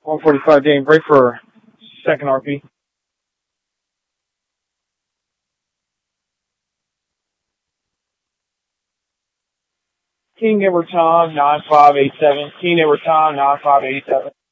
145 Dane, break for second RP. King Edward Tom 9587. King Edward Tom 9587.